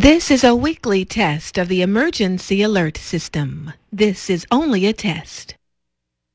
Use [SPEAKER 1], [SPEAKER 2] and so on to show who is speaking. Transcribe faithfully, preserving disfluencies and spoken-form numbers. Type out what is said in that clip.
[SPEAKER 1] This is a weekly test of the emergency alert system. This is only a test.